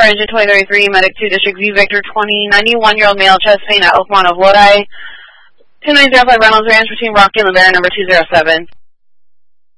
Engine 2033, Medic 2, District V, Victor 20, 91-year-old male, chest pain at Oakmont of Lodi. 2905 Reynolds Ranch between Rocky and LeBaron, number 207.